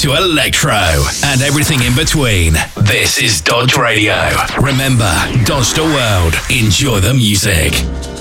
to electro and everything in between. This is Dodge Radio. Remember, Dodge the world. Enjoy the music.